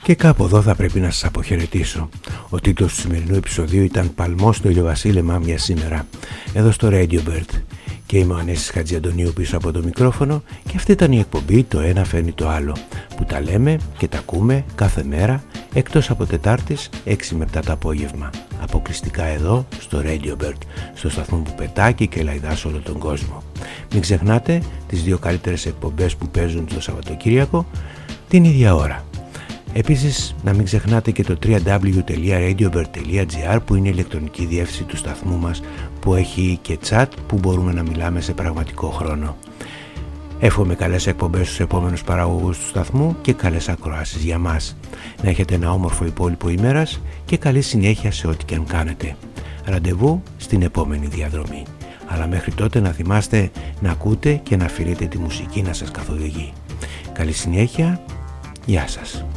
Και κάπου εδώ θα πρέπει να σας αποχαιρετήσω. Ο τίτλος του σημερινού επεισοδίου ήταν «Παλμό στο ηλιοβασίλεμα μια σήμερα», εδώ στο Radio Bird. Και είμαι ο Ανέσης Χατζιαντονίου πίσω από το μικρόφωνο και αυτή ήταν η εκπομπή «Το ένα φέρνει το άλλο», που τα λέμε και τα ακούμε κάθε μέρα, εκτός από Τετάρτης 6 με 7 το απόγευμα. Αποκλειστικά εδώ στο Radio Bird, στο σταθμό που πετάει και λαϊδά σε όλο τον κόσμο. Μην ξεχνάτε τις 2 καλύτερες εκπομπές που παίζουν το Σαββατοκύριακο την ίδια ώρα. Επίσης, να μην ξεχνάτε και το www.radiobird.gr που είναι η ηλεκτρονική διεύθυνση του σταθμού μας, που έχει και chat που μπορούμε να μιλάμε σε πραγματικό χρόνο. Εύχομαι καλές εκπομπές στους επόμενους παραγωγούς του σταθμού και καλές ακροάσεις για μας. Να έχετε ένα όμορφο υπόλοιπο ημέρας και καλή συνέχεια σε ό,τι και αν κάνετε. Ραντεβού στην επόμενη διαδρομή. Αλλά μέχρι τότε να θυμάστε να ακούτε και να αφηρείτε τη μουσική να σας καθοδηγεί. Καλή συνέχεια. Γεια σας.